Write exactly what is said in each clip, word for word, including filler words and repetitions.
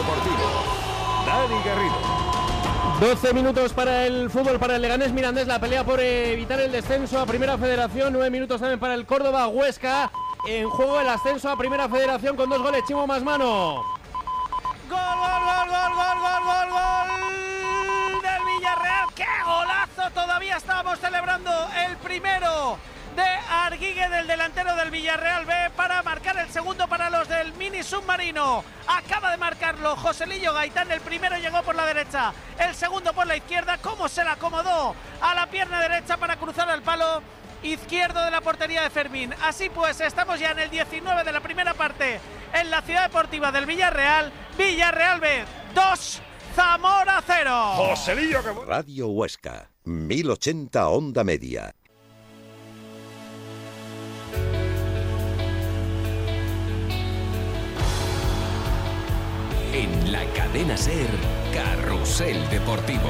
Deportivo, Dani Garrido. doce minutos para el fútbol, para el Leganés Mirandés, la pelea por evitar el descenso a Primera Federación. nueve minutos también para el Córdoba Huesca. En juego el ascenso a Primera Federación con dos goles. Chimo Masmano. Gol, gol, gol, gol, gol, gol, gol, gol del Villarreal. ¡Qué golazo! Todavía estábamos celebrando el primero de Arguigue, del delantero del Villarreal B, para marcar el segundo para los del Mini Submarino. Acaba de marcarlo Joselillo Gaitán. El primero llegó por la derecha, el segundo por la izquierda. Cómo se la acomodó a la pierna derecha para cruzar el palo izquierdo de la portería de Fermín. Así pues, estamos ya en el diecinueve de la primera parte en la Ciudad Deportiva del Villarreal. Villarreal B dos, Zamora cero. Joselillo que... Radio Huesca, mil ochenta onda media. En la cadena SER, Carrusel Deportivo.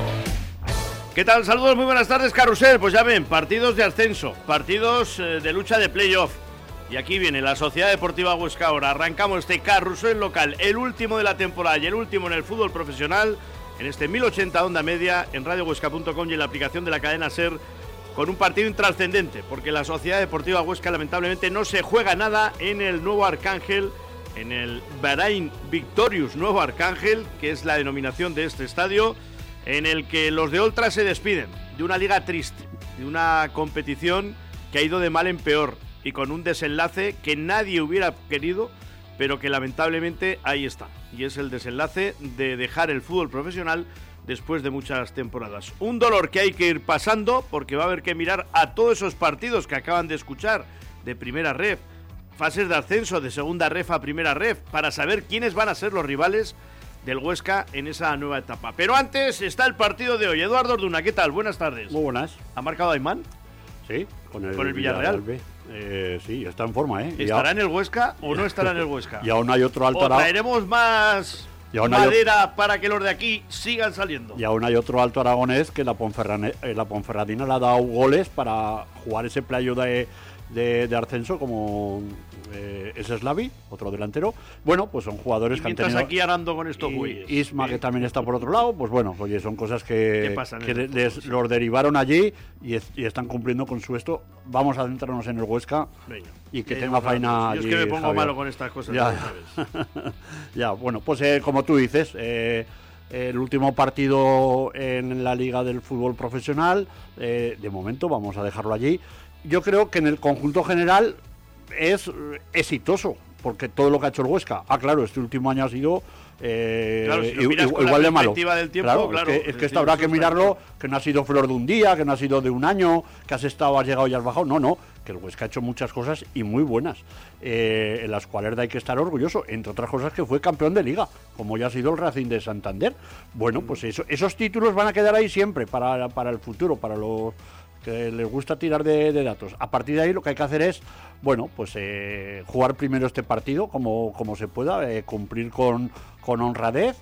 ¿Qué tal? Saludos, muy buenas tardes, Carrusel. Pues ya ven, partidos de ascenso, partidos eh, de lucha de playoff. Y aquí viene la Sociedad Deportiva Huesca ahora. Arrancamos este Carrusel local, el último de la temporada y el último en el fútbol profesional, en este mil ochenta onda media, en radio huesca punto com y en la aplicación de la cadena SER, con un partido intrascendente, porque la Sociedad Deportiva Huesca lamentablemente no se juega nada en el Nuevo Arcángel, en el Bahrain Victorious Nuevo Arcángel, que es la denominación de este estadio, en el que los de Oltra se despiden de una liga triste, de una competición que ha ido de mal en peor y con un desenlace que nadie hubiera querido, pero que lamentablemente ahí está. Y es el desenlace de dejar el fútbol profesional después de muchas temporadas. Un dolor que hay que ir pasando, porque va a haber que mirar a todos esos partidos que acaban de escuchar de primera ref, fases de ascenso de segunda ref a primera ref, para saber quiénes van a ser los rivales del Huesca en esa nueva etapa. Pero antes está el partido de hoy. Eduardo Orduna, ¿qué tal? Buenas tardes. Muy buenas. ¿Ha marcado Aymán? Sí, con el, ¿Con el Villarreal? Villarreal eh, sí, está en forma, ¿eh? ¿Estará ya... en el Huesca o no estará en el Huesca? Y aún hay otro alto ¿O Aragón. traeremos más madera hay... para que los de aquí sigan saliendo? Y aún hay otro alto aragonés que la, Ponferrane... eh, la Ponferradina le ha dado goles para jugar ese playo de, de, de ascenso como eh, es Slavi, otro delantero. Bueno, pues son jugadores que han tenido... aquí arando con estos güeyes. Isma, que también está por otro lado, pues bueno, oye, son cosas que, que les, los derivaron allí y, es, y están cumpliendo con su esto. Vamos a centrarnos en el Huesca. Venga. Y que tenga faena. Yo es que me pongo Javier. malo con estas cosas. Ya, ¿sabes? Ya, bueno, pues eh, como tú dices, eh, el último partido en la Liga del Fútbol Profesional, eh, de momento vamos a dejarlo allí. Yo creo que en el conjunto general es exitoso, porque todo lo que ha hecho el Huesca, ah, claro, este último año ha sido eh, claro, si igual, igual de malo. Del tiempo, claro, claro, es que, es que esto habrá que mirarlo, que no ha sido flor de un día, que no ha sido de un año, que has estado, has llegado y has bajado. No, no, que el Huesca ha hecho muchas cosas y muy buenas, eh, en las cuales hay que estar orgulloso, entre otras cosas que fue campeón de Liga, como ya ha sido el Racing de Santander. Bueno, pues eso, esos títulos van a quedar ahí siempre para, para el futuro, para los que les gusta tirar de, de datos. A partir de ahí lo que hay que hacer es, bueno, pues eh, jugar primero este partido como, como se pueda, eh, cumplir con, con honradez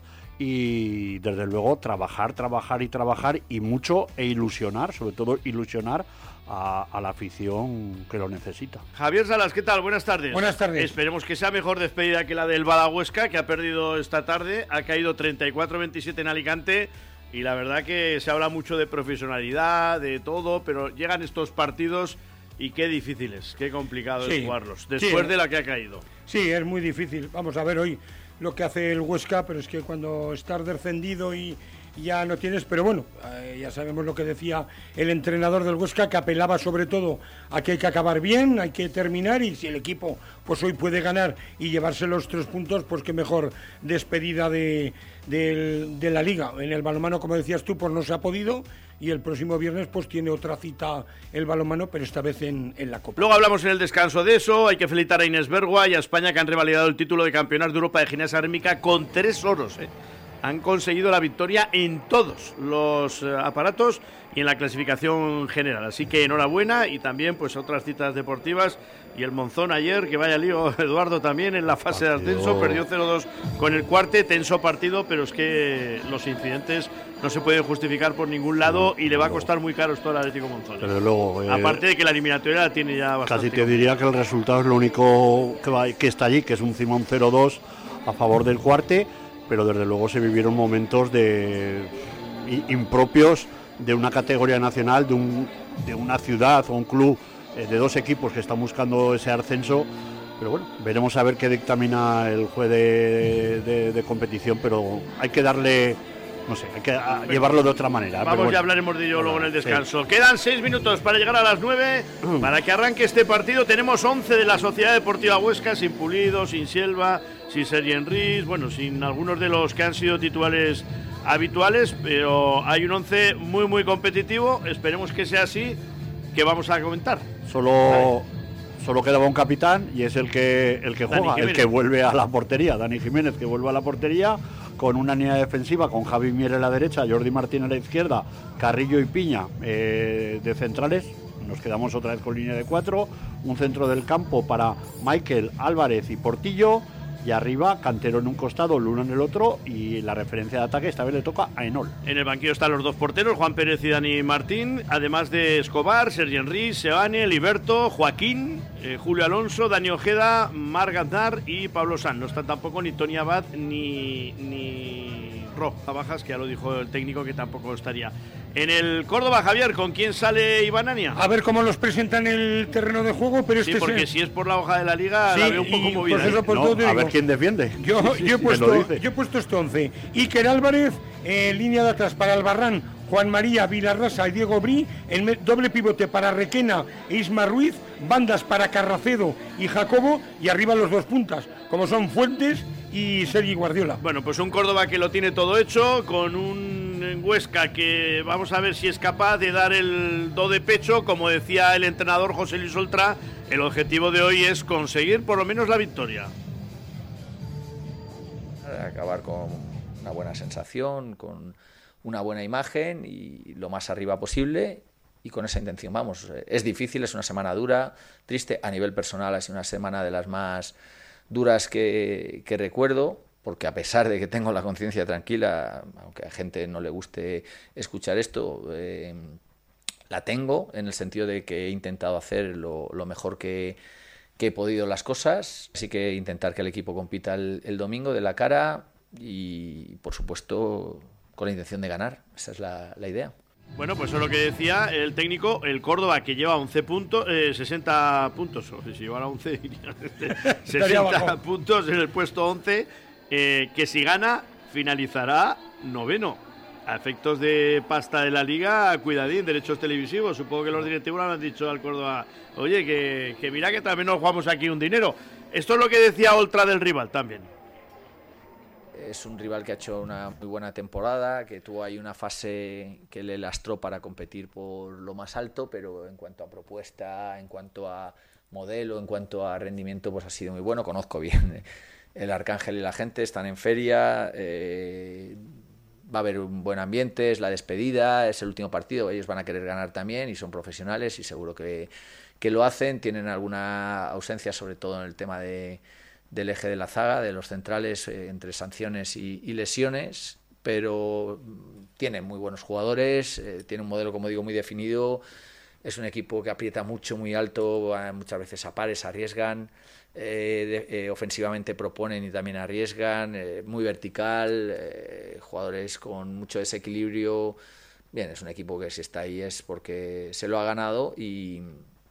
y desde luego trabajar, trabajar y trabajar y mucho e ilusionar, sobre todo ilusionar a, a la afición que lo necesita. Javier Salas, ¿qué tal? Buenas tardes. Buenas tardes. Esperemos que sea mejor despedida que la del Badahuesca, que ha perdido esta tarde, ha caído treinta y cuatro a veintisiete en Alicante. Y la verdad que se habla mucho de profesionalidad, de todo, pero llegan estos partidos y qué difíciles, qué complicado sí, es jugarlos, después sí, de la que ha caído. Sí, es muy difícil. Vamos a ver hoy lo que hace el Huesca, pero es que cuando estás descendido y ya no tienes, pero bueno, eh, ya sabemos lo que decía el entrenador del Huesca, que apelaba sobre todo a que hay que acabar bien, hay que terminar, y si el equipo pues hoy puede ganar y llevarse los tres puntos, pues qué mejor despedida de, de, de la Liga. En el balonmano, como decías tú, pues no se ha podido, y el próximo viernes pues tiene otra cita el balonmano, pero esta vez en, en la Copa. Luego hablamos en el descanso de eso. Hay que felicitar a Inés Bergua y a España, que han revalidado el título de campeonas de Europa de gimnasia rítmica con tres oros, ¿eh? Han conseguido la victoria en todos los eh, aparatos y en la clasificación general. Así que enhorabuena, y también pues otras citas deportivas. Y el Monzón ayer, que vaya lío, Eduardo, también en la fase partido. de ascenso, perdió cero dos con el Cuarte, tenso partido, pero es que los incidentes no se pueden justificar por ningún lado y le va a costar muy caro esto al Atlético Monzón. Desde luego. Eh, Aparte de que la eliminatoria la tiene ya bastante. Casi te diría que el resultado es lo único que, va, que está allí, que es un Simón cero dos a favor del Cuarte. pero desde luego se vivieron momentos de impropios de una categoría nacional, de, un, de una ciudad o un club eh, de dos equipos que están buscando ese ascenso. Pero bueno, veremos a ver qué dictamina el juez de, de, de competición, pero hay que darle, no sé, hay que a, llevarlo de otra manera. Vamos, bueno, ya hablaremos de ello bueno, luego en el descanso. Sí. Quedan seis minutos para llegar a las nueve, para que arranque este partido. Tenemos once de la Sociedad Deportiva Huesca, sin Pulido, sin Silva, sin Sergi Enrís, bueno, sin algunos de los que han sido titulares habituales, pero hay un once muy, muy competitivo. Esperemos que sea así, que vamos a comentar. Solo... Solo quedaba un capitán y es el que el que juega, el que vuelve a la portería, Dani Jiménez, que vuelve a la portería con una línea defensiva con Javi Mier en la derecha, Jordi Martín en la izquierda, Carrillo y Piña eh, de centrales. Nos quedamos otra vez con línea de cuatro, un centro del campo para Michael, Álvarez y Portillo, y arriba Cantero en un costado, Luna en el otro, y la referencia de ataque esta vez le toca a Enol. En el banquillo están los dos porteros, Juan Pérez y Dani Martín, además de Escobar, Sergi Enrís, Sebane, Liberto, Joaquín, eh, Julio Alonso, Dani Ojeda, Marc Aznar y Pablo Sanz. No están tampoco ni Tony Abad ni, ni Rob Bajas, que ya lo dijo el técnico que tampoco estaría. En el Córdoba, Javier, ¿con quién sale Iván Ania? A ver cómo los presentan en el terreno de juego, pero sí, este porque es... si es por la hoja de la liga, sí, la veo un poco movida. Pues eso, ¿eh? pues no, digo, a ver quién defiende. Yo, yo, he, puesto, yo he puesto este once. Iker Álvarez, eh, línea de atrás para Albarrán, Juan María, Vilarrasa y Diego Brí, el me, doble pivote para Requena e Isma Ruiz, bandas para Carracedo y Jacobo, y arriba los dos puntas, como son Fuentes y Sergi Guardiola. Bueno, pues un Córdoba que lo tiene todo hecho, con un Huesca que vamos a ver si es capaz de dar el do de pecho. Como decía el entrenador José Luis Oltra, el objetivo de hoy es conseguir por lo menos la victoria. Acabar con una buena sensación, con una buena imagen y lo más arriba posible, y con esa intención vamos. Es difícil, es una semana dura, triste, a nivel personal ha sido una semana de las más duras que, que recuerdo, porque a pesar de que tengo la conciencia tranquila, aunque a gente no le guste escuchar esto, eh, la tengo, en el sentido de que he intentado hacer lo, lo mejor que, que he podido las cosas, así que intentar que el equipo compita el, el domingo de la cara y, por supuesto, con la intención de ganar. Esa es la, la idea. Bueno, pues eso es lo que decía el técnico, el Córdoba, que lleva once puntos, eh, sesenta puntos, o si llevara once, sesenta puntos en el puesto once, eh, que si gana finalizará noveno. A efectos de pasta de la liga, cuidadín, derechos televisivos. Supongo que los directivos le han dicho al Córdoba, oye, que, que mira que también nos jugamos aquí un dinero. Esto es lo que decía Oltra del rival también. Es un rival que ha hecho una muy buena temporada, que tuvo ahí una fase que le lastró para competir por lo más alto, pero en cuanto a propuesta, en cuanto a modelo, en cuanto a rendimiento, pues ha sido muy bueno. Conozco bien el Arcángel y la gente, están en feria, eh, va a haber un buen ambiente, es la despedida, es el último partido, ellos van a querer ganar también y son profesionales y seguro que, que lo hacen. Tienen alguna ausencia, sobre todo en el tema de del eje de la zaga, de los centrales, eh, entre sanciones y, y lesiones, pero tiene muy buenos jugadores, eh, tiene un modelo, como digo, muy definido. Es un equipo que aprieta mucho, muy alto, muchas veces a pares, arriesgan, eh, de, eh, ofensivamente proponen y también arriesgan, eh, muy vertical, eh, jugadores con mucho desequilibrio. Bien, es un equipo que si está ahí es porque se lo ha ganado y...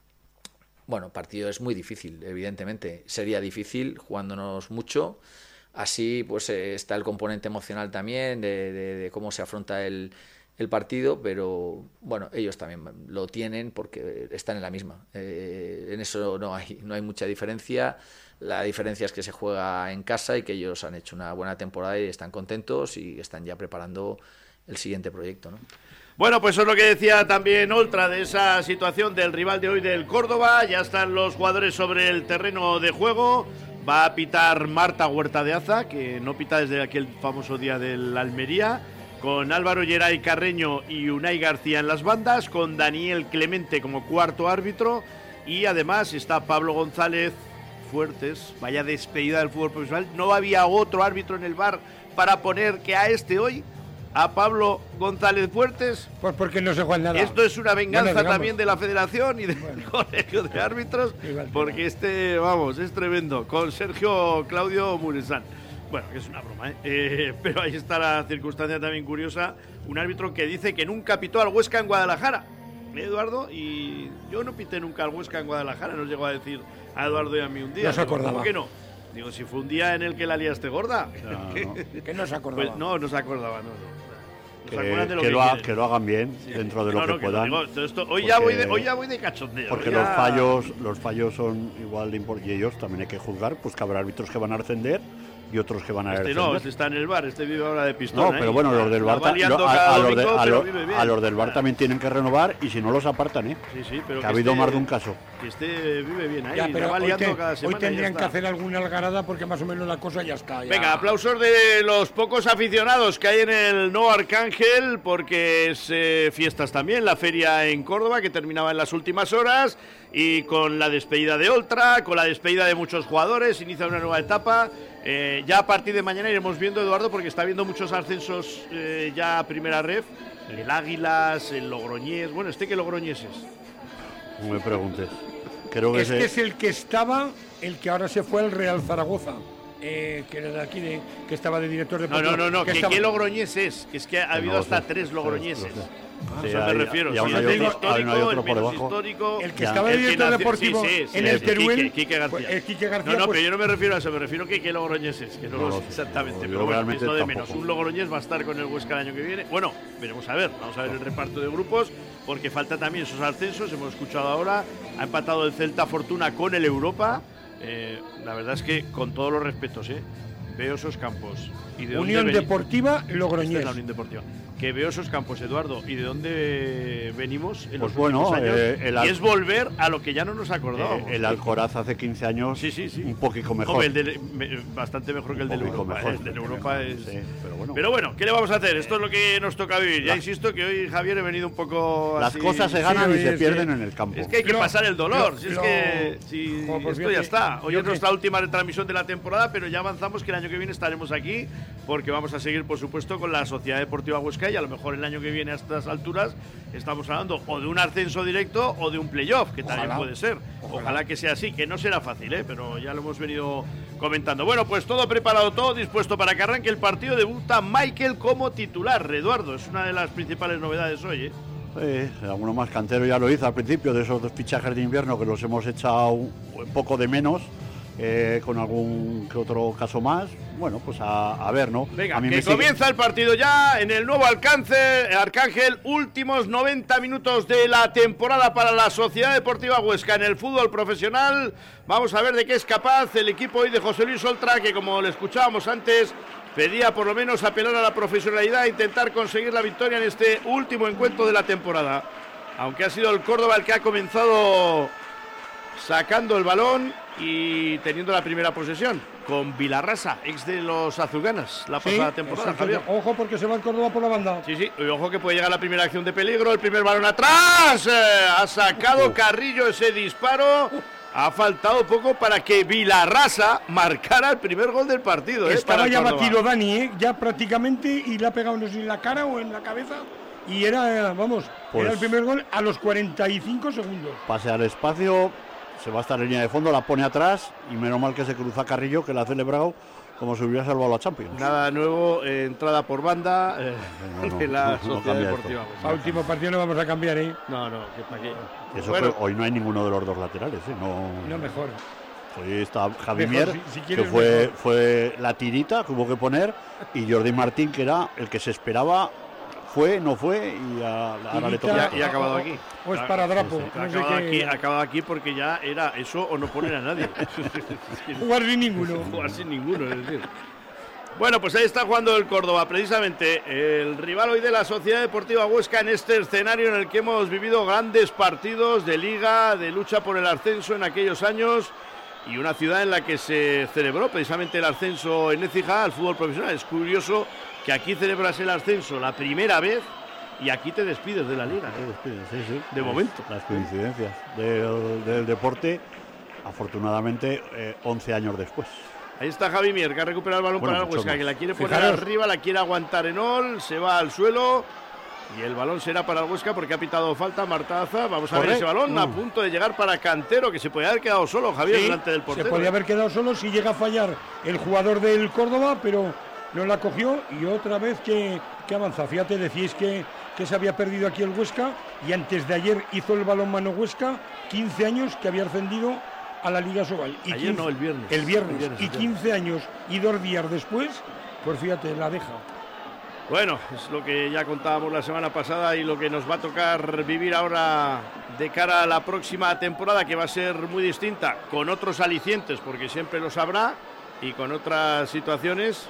Bueno, partido es muy difícil, evidentemente. Sería difícil jugándonos mucho. Así pues eh, está el componente emocional también de, de, de cómo se afronta el, el partido, pero bueno, ellos también lo tienen porque están en la misma. Eh, en eso no hay, no hay mucha diferencia. La diferencia es que se juega en casa y que ellos han hecho una buena temporada y están contentos y están ya preparando el siguiente proyecto, ¿no? Bueno, pues eso es lo que decía también Oltra de esa situación del rival de hoy del Córdoba. Ya están los jugadores sobre el terreno de juego. Va a pitar Marta Huerta de Aza, que no pita desde aquel famoso día del Almería, con Álvaro Geray Carreño y Unai García en las bandas, con Daniel Clemente como cuarto árbitro, y además está Pablo González Fuertes. Vaya despedida del fútbol profesional. No había otro árbitro en el V A R para poner que a este hoy, a Pablo González Fuertes. Pues porque no se juega nada. Esto es una venganza bueno, también de la federación y del bueno. colegio de árbitros, porque este, vamos, es tremendo. Con Sergio Claudio Muresán. Bueno, que es una broma, ¿eh? ¿eh? Pero ahí está la circunstancia también curiosa. Un árbitro que dice que nunca pitó al Huesca en Guadalajara, ¿eh, Eduardo? Y yo no pité nunca al Huesca en Guadalajara, nos llegó a decir a Eduardo y a mí un día. No se acordaba. ¿Cómo que no? Digo, si fue un día en el que la liaste gorda. No, no. Que no se acordaba. Pues no, no se acordaba, no, no. Que, Se acuerdan de lo que que lo ha- quieren. que lo hagan bien, Sí. dentro de lo No, que no, puedan. digo, todo esto- hoy, ya porque- voy de, hoy ya voy de cachondeo. Porque hoy los ya- fallos, los fallos son igual de importantes. Y ellos también hay que juzgar, pues que habrá árbitros que van a ascender y otros que van a Este descender. no, este está en el bar, este vive ahora de pistón. No, pero ahí. bueno, los del La bar, va ta- liando lo- a, cada a los, de- domingo, a pero lo- vive bien. a los del bar también tienen que renovar y si no los apartan, ¿eh? Sí, sí, pero que ha habido este- más de un caso. Que este vive bien ahí, Ya, la pero va hoy, liando te- cada hoy semana y ya tendrían que está. hacer alguna algarada porque más o menos la cosa ya está. ya. Venga, aplausos de los pocos aficionados que hay en el No Arcángel, porque es eh, fiestas también, la feria en Córdoba que terminaba en las últimas horas y con la despedida de Oltra, con la despedida de muchos jugadores, inicia una nueva etapa. Eh, ya a partir de mañana iremos viendo, Eduardo, porque está habiendo muchos ascensos eh, ya a primera ref, el Águilas, el Logroñés, bueno, este que Logroñés es. No me preguntes. Creo que Este ese- es el que estaba, el que ahora se fue al Real Zaragoza, eh, que era de aquí, de, que estaba de director No, deportivo. no, no, no, que, estaba- qué Logroñés es, que es que ha que habido no lo hasta sé, tres lo sé, Logroñeses. lo sé. A Sí, eso me hay- refiero. y aún Sí, hay el del otro- aún hay histórico, otro el por menos debajo. histórico. El que Ya. estaba de El que director nació- deportivo sí, sí, sí, en sí, el Teruel. Quique, Quique García. pues, el Quique García, No, no, pues, pero yo no me refiero a eso, me refiero que qué Logroñés es, que no, No lo lo sé sé. exactamente, No, yo pero bueno, realmente es lo de tampoco. menos. Un Logroñés va a estar con el Huesca el año que viene. Bueno, veremos a ver, vamos a ver el reparto de grupos, porque falta también esos ascensos, hemos escuchado ahora, ha empatado el Celta Fortuna con el Europa. Eh, la verdad es que, con todos los respetos, eh, veo esos campos. ¿Y de dónde Unión veni- Deportiva Esta es Logroñés. la Unión Deportiva. Que veo esos campos, Eduardo, ¿y de dónde venimos en Pues los bueno, últimos años? eh, el y Al- es volver a lo que ya no nos acordábamos. Eh, el Alcoraz hace quince años, Sí, sí, sí. un poquito mejor. Hombre, el del- me- bastante mejor que el Un del poquito Europa. mejor. ¿eh? El del Europa es... Sí, pero bueno. Pero bueno, ¿qué le vamos a hacer? Esto es lo que nos toca vivir. Ya La- insisto que hoy, Javier, he venido un poco Las así- cosas se ganan Sí, y se sí. pierden en el campo. Es que hay que Lo- pasar el dolor. lo- si es lo- que si Jo, pues esto fíjate, ya está. Hoy yo es que- nuestra última retransmisión de la temporada, pero ya avanzamos que el año que viene estaremos aquí porque vamos a seguir, por supuesto, con la Sociedad Deportiva Huesca y a lo mejor el año que viene a estas alturas estamos hablando o de un ascenso directo o de un playoff, que también Ojalá. puede ser. Ojalá. Ojalá. que sea así, que no será fácil, ¿eh? Pero ya lo hemos venido comentando. Bueno, pues todo preparado, todo dispuesto para que arranque el partido. Debuta Michael como titular. Eduardo, es una de las principales novedades hoy, ¿eh? Sí, alguno más cantero ya lo hizo al principio, de esos dos fichajes de invierno que los hemos echado un poco de menos, eh, con algún que otro caso más. Bueno, pues a, a ver, ¿no? Venga, a mí que me sigue- comienza el partido ya en el nuevo alcance, Arcángel, últimos noventa minutos de la temporada para la Sociedad Deportiva Huesca en el fútbol profesional. Vamos a ver de qué es capaz el equipo hoy de José Luis Oltra, que como le escuchábamos antes, pedía por lo menos apelar a la profesionalidad e intentar conseguir la victoria en este último encuentro de la temporada. Aunque ha sido el Córdoba el que ha comenzado sacando el balón y teniendo la primera posesión, con Vilarrasa, ex de los azulganas, la Sí, pasada temporada, exacto. Javier. Ojo porque se va el Córdoba por la banda. Sí, sí, y ojo que puede llegar la primera acción de peligro, el primer balón atrás, eh, ha sacado Carrillo ese disparo, ha faltado poco para que Vilarrasa marcara el primer gol del partido. eh, Estaba para el ya Córdoba. batido Dani, ¿eh? Ya prácticamente, y le ha pegado no sé si en la cara o en la cabeza. Y era, vamos, Pues- era el primer gol a los cuarenta y cinco segundos. Pase al espacio, se va a estar en línea de fondo, la pone atrás y menos mal que se cruza Carrillo, que la ha celebrado como si hubiera salvado la Champions. Nada nuevo, eh, entrada por banda eh, No, no, de la no, no Sociedad cambia Deportiva. esto. A último partido no vamos a cambiar, ¿eh? No, no, que para qué. Eso Bueno. que hoy no hay ninguno de los dos laterales, ¿eh? No, No mejor. Hoy está Javi Mier, Mejor, si- si que quieres, fue, mejor. fue la tirita que hubo que poner, y Jordi Martín, que era el que se esperaba, fue, no fue, y a- ahora le Tirita, toca. Y ha acabado aquí. O es para Drapo. Ha No sé acabado, qué. aquí, ha acabado aquí porque ya era eso o no poner a nadie. Jugar sin ninguno. Jugar sin ninguno, es decir. Bueno, pues ahí está jugando el Córdoba, precisamente el rival hoy de la Sociedad Deportiva Huesca en este escenario en el que hemos vivido grandes partidos de liga, de lucha por el ascenso en aquellos años y una ciudad en la que se celebró precisamente el ascenso en Écija al fútbol profesional. Es curioso que aquí celebras el ascenso la primera vez y aquí te despides de la liga, ¿eh? Sí, sí. De momento. Las coincidencias del, del deporte, afortunadamente, eh, once años después. Ahí está Javi Mier, que ha recuperado el balón Bueno, para el mucho Huesca, más. que la quiere poner Fijaros. arriba, la quiere aguantar en all, se va al suelo Y el balón será para el Huesca porque ha pitado falta Martaza. Vamos a Corre. ver ese balón Uh. a punto de llegar para Cantero, que se podía haber quedado solo, Javier, Sí, delante del portero. se podía haber quedado solo si llega a fallar el jugador del Córdoba, pero no la cogió y otra vez que, que avanza. Fíjate, decís que, que se había perdido aquí el Huesca y antes de ayer hizo el balonmano Huesca, quince años que había ascendido a la Liga Sobal. Y Ayer no, el viernes. El viernes. El viernes, y el quince años y dos días después, pues fíjate, la deja. Bueno, es lo que ya contábamos la semana pasada y lo que nos va a tocar vivir ahora de cara a la próxima temporada, que va a ser muy distinta, con otros alicientes, porque siempre los habrá, y con otras situaciones,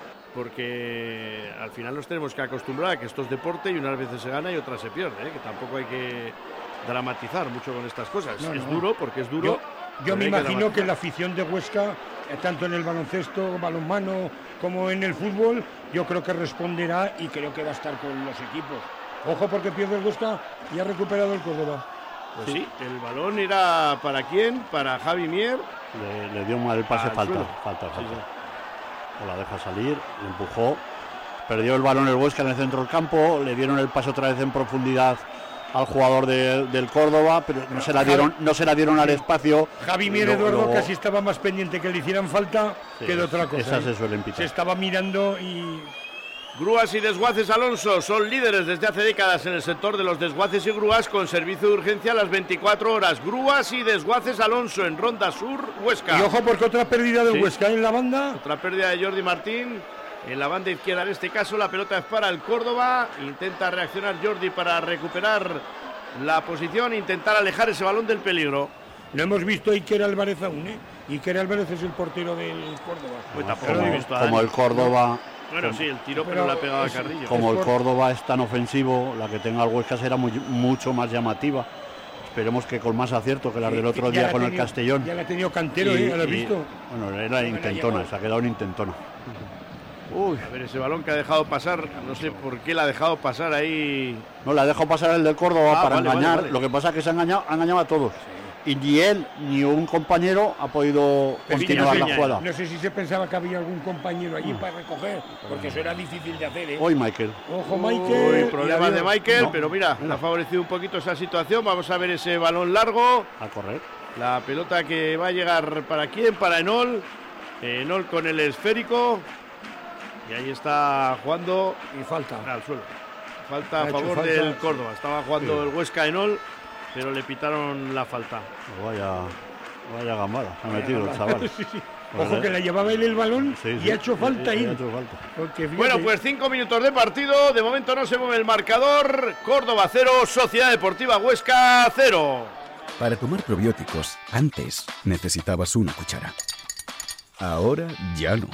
porque al final nos tenemos que acostumbrar a que esto es deporte y unas veces se gana y otras se pierde, ¿eh? Que tampoco hay que dramatizar mucho con estas cosas. No, es no. duro porque es duro. Yo, yo me pero hay imagino que dramatizar. la afición de Huesca, eh, tanto en el baloncesto, balonmano, como en el fútbol, yo creo que responderá y creo que va a estar con los equipos. Ojo porque pierde el Huesca y ha recuperado el Córdoba. Pues sí, el balón era para quién, para Javi Mier. Le, le dio mal el pase, Al falta, suelo. falta, Sí, falta. sí. O la deja salir, le empujó, perdió el balón el Huesca en el centro del campo, le dieron el pase otra vez en profundidad al jugador de- del Córdoba, pero no se la dieron, no se la dieron al espacio. Javi Mier, Lo- Eduardo, luego- casi estaba más pendiente que le hicieran falta Sí, que de otra cosa. esas ¿eh? se suelen pitar. Se estaba mirando y Grúas y desguaces Alonso son líderes desde hace décadas en el sector de los desguaces y grúas con servicio de urgencia a las veinticuatro horas. Grúas y desguaces Alonso en Ronda Sur, Huesca. Y ojo porque otra pérdida del Sí. Huesca en la banda. Otra pérdida de Jordi Martín. En la banda izquierda en este caso la pelota es para el Córdoba. Intenta reaccionar Jordi para recuperar la posición, intentar alejar ese balón del peligro. No hemos visto a Iker Álvarez aún, ¿eh? Iker Álvarez es el portero del Córdoba. Pues tampoco como, lo he visto a como Dani. el Córdoba, Bueno, sí, el tiro, pero, Pero le ha pegado a es- Carrillo. como el por- Córdoba es tan ofensivo, la que tenga el Huesca será muy- mucho más llamativa. Esperemos que con más acierto que las del otro Ya día la ha con el tenido- Castellón. Ya la ha tenido Cantero, Y- ¿eh? ¿Ya lo has y- visto? Bueno, era la intentona, llevó. se ha quedado en intentona. Uy, A ver, ese balón que ha dejado pasar, no sé por qué la ha dejado pasar ahí. no, la dejó pasar el del Córdoba Ah, para vale, vale, engañar. vale. Lo que pasa es que se ha engañado, ha engañado a todos. Y ni él ni un compañero ha podido continuar la Peña, jugada. No sé si se pensaba que había algún compañero allí para recoger, porque eso era difícil de hacer, ¿eh? Hoy Michael. Ojo, Uy, Michael. problemas y de adiós. Michael, No. pero mira, le ha favorecido un poquito esa situación. Vamos a ver ese balón largo. A correr. La pelota que va a llegar para quién, para Enol. Enol con el esférico. Y ahí está jugando Y falta. al suelo. Falta Ha a hecho favor falta, del sí. Córdoba. Estaba jugando Sí. el Huesca Enol, pero le pitaron la falta. Vaya, vaya gambada. Se ha metido el chaval. Sí, sí. Pues, Ojo eh. que le llevaba él el balón Sí, y sí, ha hecho sí, falta sí, ahí. ha hecho falta. Porque fíjate, Bueno, pues cinco minutos de partido. De momento no se mueve el marcador. Córdoba cero, Sociedad Deportiva Huesca cero. Para tomar probióticos, antes necesitabas una cuchara. Ahora ya no.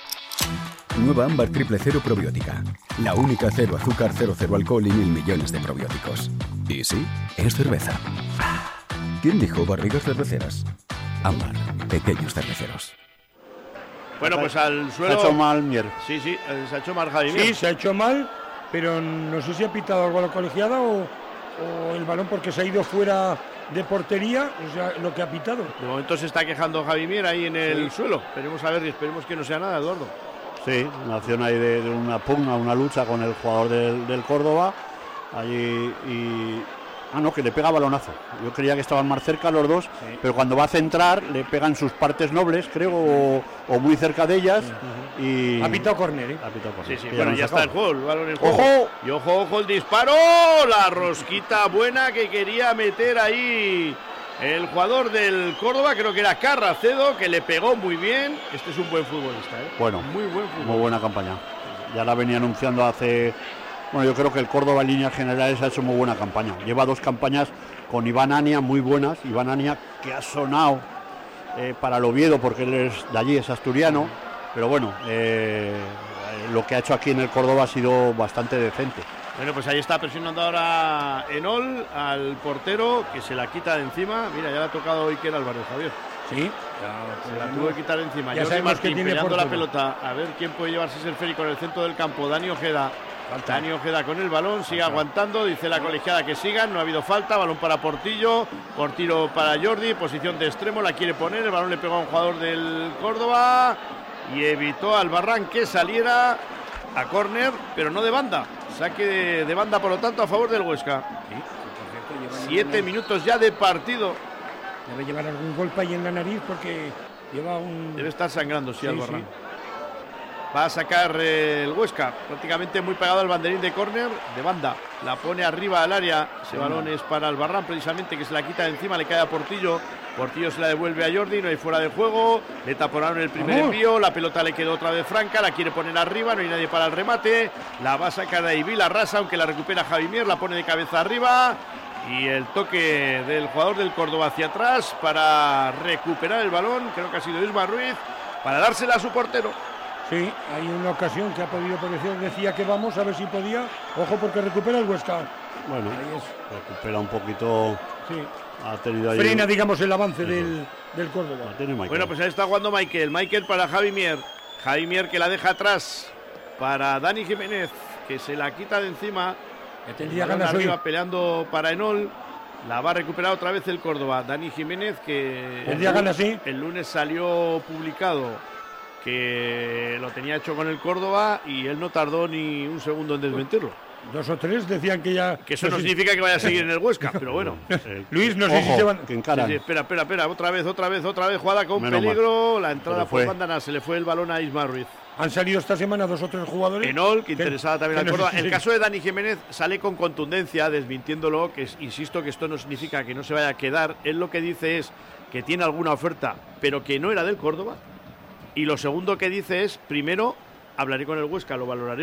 Nueva Ámbar Triple Cero Probiótica. La única cero azúcar, cero, cero alcohol y mil millones de probióticos. Y sí, es cerveza. ¿Quién dijo barrigas cerveceras? Ámbar, pequeños cerveceros. Bueno, pues al Se suelo. ha hecho mal Mier. Sí, sí, eh, se ha hecho mal Javi. sí, se ha hecho mal, pero no sé si ha pitado algo a la colegiada o, o el balón porque se ha ido fuera de portería, o sea, lo que ha pitado. De momento se está quejando Javi Mier ahí en el suelo. Esperemos a ver y esperemos que no sea nada, Eduardo. Sí, una acción ahí de, de una pugna, una lucha con el jugador del, del Córdoba. Allí y. Ah, no, que le pega balonazo. Yo creía que estaban más cerca los dos, pero cuando va a centrar le pegan sus partes nobles, creo, o, o muy cerca de ellas. Y. Ha pitado córner, ¿eh? Ha pitado córner. Sí, sí, Que bueno, lo han ya está el sacado. juego, el balón en juego. ¡Ojo! Y ojo, ojo el disparo, la rosquita buena que quería meter ahí el jugador del Córdoba, creo que era Carracedo, que le pegó muy bien. Este es un buen futbolista, ¿eh? Bueno, muy buen futbolista. Muy buena campaña. Ya la venía anunciando hace. Bueno, yo creo que el Córdoba en líneas generales ha hecho muy buena campaña. Lleva dos campañas con Iván Ania muy buenas. Iván Ania que ha sonado eh, para el Oviedo porque él es de allí, es asturiano. Pero bueno, eh, lo que ha hecho aquí en el Córdoba ha sido bastante decente. Bueno, pues ahí está presionando ahora Enol al portero, que se la quita de encima. Mira, ya le ha tocado Iker Álvarez, Javier. Sí. Se la tuvo que quitar de encima. Ya Jordi sabemos Martín que tiene peleando la portero. pelota. A ver quién puede llevarse ese esférico en el centro del campo. Dani Ojeda. Dani Ojeda con el balón, sigue aguantando. Dice la colegiada que sigan. No ha habido falta. Balón para Portillo. Portillo para Jordi. Posición de extremo. La quiere poner. El balón le pegó a un jugador del Córdoba. Y evitó al Barran que saliera a córner, pero no de banda, Saque de, de banda, por lo tanto, a favor del Huesca. Siete minutos ya de partido. Debe llevar algún golpe ahí en la nariz porque lleva un... Debe estar sangrando, sí, sí Albarrán. Sí. Va a sacar eh, el Huesca, prácticamente muy pegado al banderín de córner, de banda. La pone arriba al área. Ese balón es para Albarrán, precisamente, que se la quita de encima, le cae a Portillo. Portillo se la devuelve a Jordi, no hay fuera de juego. Le taponaron el primer ¡Vamos! envío, la pelota le quedó otra vez franca, la quiere poner arriba, no hay nadie para el remate. La va a sacar de ahí Vila Rasa, aunque la recupera Javi Mier, la pone de cabeza arriba. Y el toque del jugador del Córdoba hacia atrás para recuperar el balón, creo que ha sido Isma Ruiz, para dársela a su portero. Sí, hay una ocasión que ha podido aparecer, decía que vamos a ver si podía, ojo porque recupera el Huesca. Bueno, recupera un poquito. Sí. Ha tenido ahí Frena, un... digamos, el avance del, del Córdoba. Bueno, pues ahí está jugando Michael. Michael para Javi Mier. Javi Mier que la deja atrás para Dani Jiménez, que se la quita de encima. Que tendría ganas arriba hoy. Peleando para Enol. La va a recuperar otra vez el Córdoba. Dani Jiménez, que tendría ganas, sí. El lunes salió publicado que lo tenía hecho con el Córdoba y él no tardó ni un segundo en desmentirlo. Dos o tres decían que ya... Que eso no significa que vaya a seguir en el Huesca, pero bueno. Eh, Luis, no sé ojo, si se van... que encaran. Sí, sí, espera, espera, espera. Otra vez, otra vez, otra vez. Jugada con Menos peligro. mal. La entrada Pero por fue. Bandana. Se le fue el balón a Isma Ruiz. Han salido esta semana dos o tres jugadores. Enol, que interesaba también al no Córdoba. sé si- El caso de Dani Jiménez sale con contundencia, desmintiéndolo, que es- insisto que esto no significa que no se vaya a quedar. Él lo que dice es que tiene alguna oferta, pero que no era del Córdoba. Y lo segundo que dice es, primero, hablaré con el Huesca, lo valoraré.